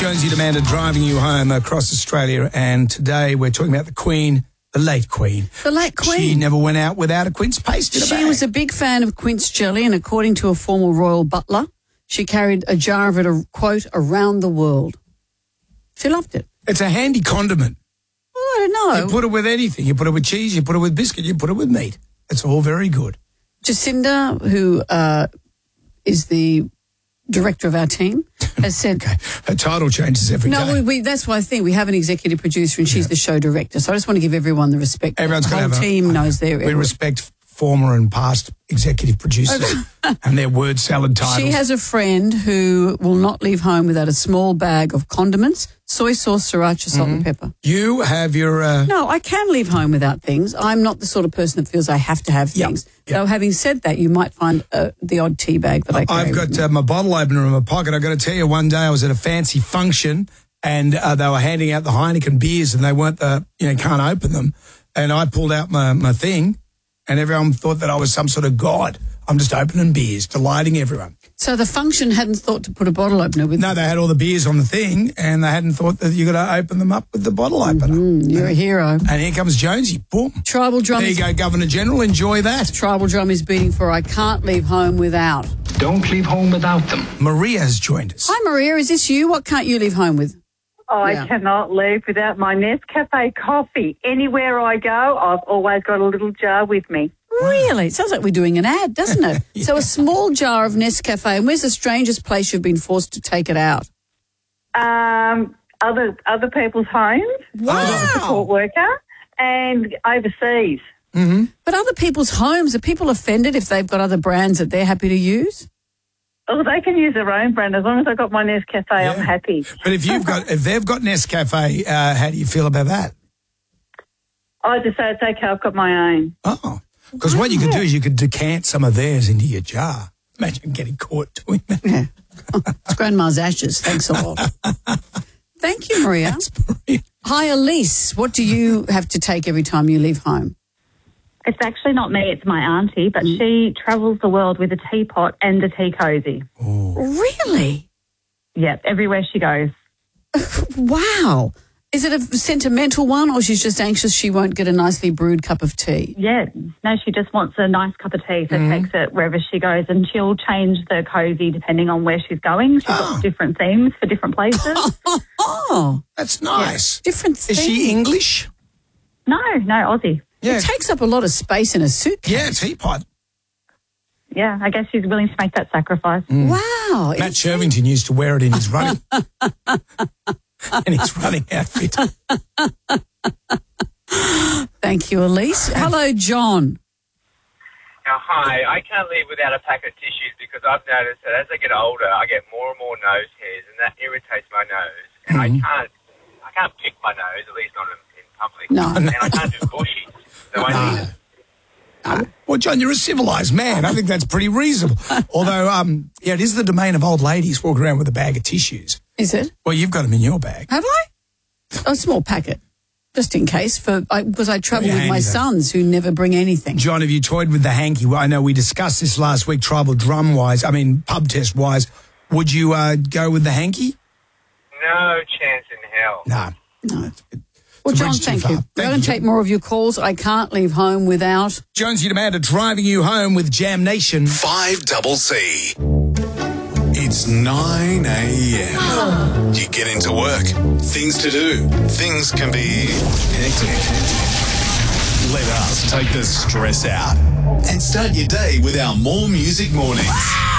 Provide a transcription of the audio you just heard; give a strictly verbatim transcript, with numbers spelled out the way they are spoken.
Jonesy and Amanda driving you home across Australia, and today we're talking about the Queen, the late Queen. The late Queen. She never went out without a quince paste in a She bag. was a big fan of quince jelly, and according to a former royal butler, she carried a jar of it, a quote, around the world. She loved it. It's a handy condiment. Oh, I don't know. You put it with anything. You put it with cheese, you put it with biscuit, you put it with meat. It's all very good. Jacinda, who uh, is the director of our team, has said... Okay. Her title changes every no, day. No, we, we, that's why I think we have an executive producer and she's Yeah. the show director. So I just want to give everyone the respect. Everyone's the got whole to have a- team knows their... We respect former and past executive producers and their word salad titles. She has a friend who will not leave home without a small bag of condiments, soy sauce, sriracha, salt Mm-hmm. and pepper. You have your... Uh, No, I can leave home without things. I'm not the sort of person that feels I have to have Yep, things. yep. So having said that, you might find uh, the odd tea bag that I carry. I've got uh, my bottle opener in my pocket. I've got to tell you, one day I was at a fancy function and uh, they were handing out the Heineken beers and they weren't the, you know, can't open them. And I pulled out my, my thing and everyone thought that I was some sort of god. I'm just opening beers, delighting everyone. So the function hadn't thought to put a bottle opener with No, they had all the beers on the thing and they hadn't thought that you got to open them up with the bottle opener. Mm, you're a hero. And here comes Jonesy. Boom. Tribal drum There you is, go, Governor General. Enjoy that. Tribal drum is beating for I can't leave home without. Don't leave home without them. Maria has joined us. Hi, Maria. Is this you? What can't you leave home with? I Yeah. cannot leave without my Nescafe coffee. Anywhere I go, I've always got a little jar with me. Really? It sounds like we're doing an ad, doesn't it? Yeah. So a small jar of Nescafe. And where's the strangest place you've been forced to take it out? Um, other other people's homes, Wow. support worker, and overseas. But other people's homes, are people offended if they've got other brands that they're happy to use? Oh, they can use their own brand as long as I've got my Nescafe. Yeah. I'm happy. But if you've got, if they've got Nescafe, uh, how do you feel about that? I just say it's okay. I've got my own. Oh, because what you could do is you could decant some of theirs into your jar. Imagine getting caught doing that. Yeah. It's Grandma's ashes. Thanks a lot. Thank you, Maria. That's brilliant. Hi, Elise. What do you have to take every time you leave home? It's actually not me, it's my auntie, but she travels the world with a teapot and a tea cosy. Really? Yeah, everywhere she goes. Wow. Is it a sentimental one or she's just anxious she won't get a nicely brewed cup of tea? Yeah, no, she just wants a nice cup of tea, so takes it wherever she goes, and she'll change the cosy depending on where she's going. She's got different themes for different places. Oh, That's nice. different Is thing. she English? no, no, Aussie. Yeah. It takes up a lot of space in a suitcase. Yeah, teapot. Yeah, I guess she's willing to make that sacrifice. Wow. Matt Shervington used to wear it in his running, in his running outfit. Thank you, Elise. Hello, John. Now, hi, I can't live without a pack of tissues because I've noticed that as I get older, I get more and more nose hairs, and that irritates my nose. And I can't, I can't pick my nose, at least not in, in public. No. And I can't do bushy, so I need. Well, John, you're a civilised man. I think that's pretty reasonable. Although, um, yeah, it is the domain of old ladies walking around with a bag of tissues. Is it? Well, you've got them in your bag. Have I? A small packet, just in case, for I, because I travel Very with my handy, though. sons who never bring anything. John, have you toyed with the hanky? Well, I know we discussed this last week, tribal drum-wise, I mean, pub test-wise. Would you uh, go with the hanky? No chance in hell. No. No. Well, It's a John, bridge too thank far. you. Thank We're going you, to take John. more of your calls. I can't leave home without... Jonesy and Amanda driving you home with Jam Nation. five double C. It's nine a.m. You get into work. Things to do. Things can be hectic. Let us take the stress out and start your day with our More Music Mornings.